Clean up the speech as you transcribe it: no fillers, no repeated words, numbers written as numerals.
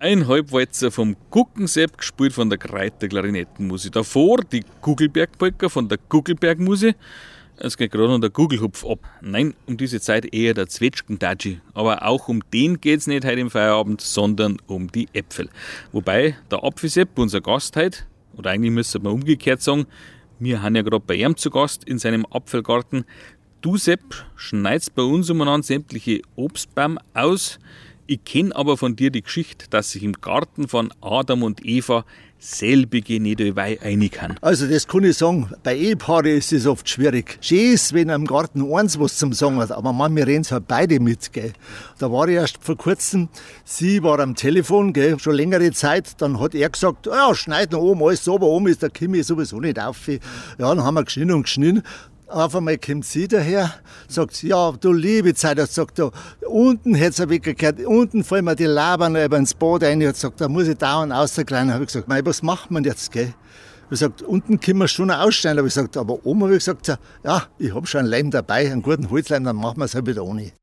Ein Halbwalzer vom Guckensepp, gespielt von der Greiter Klarinettenmusik. Davor die Gugelberg-Polka von der Gugelberg-Musik. Es geht gerade noch der Gugelhupf ab. Nein, um diese Zeit eher der Zwetschgendatschi. Aber auch um den geht's nicht heute im Feierabend, sondern um die Äpfel. Wobei der Apfelsepp, unser Gast heute, oder eigentlich müsste man umgekehrt sagen, wir haben ja gerade bei ihm zu Gast in seinem Apfelgarten. Du, Sepp, schneidest bei uns umeinander sämtliche Obstbäume aus. Ich kenne aber von dir die Geschichte, dass sich im Garten von Adam und Eva selbige nicht überall einig kann. Also das kann ich sagen, bei Ehepaaren ist es oft schwierig. Schön ist, wenn im Garten eins was zum Sagen hat, aber manchmal reden halt beide mit. Gell. Da war ich erst vor kurzem, sie war am Telefon, gell, schon längere Zeit, dann hat er gesagt, ja, schneid noch oben alles so, aber oben ist der Kimi sowieso nicht auf. Ja, dann haben wir geschnitten und geschnitten. Auf einmal kommt sie daher, sagt, ja, du liebe Zeit, hat gesagt, da, unten hätte es weggekehrt, unten fallen mir die Labern über ins Boot rein, hat gesagt, da muss ich dauernd rauskleinen. Habe ich gesagt, mei, was macht man jetzt, gell? Ich habe gesagt, unten können wir schon ausschneiden, habe ich gesagt, aber oben habe ich gesagt, ja, ich habe schon einen Leim dabei, einen guten Holzleim, dann machen wir es halt wieder ohne.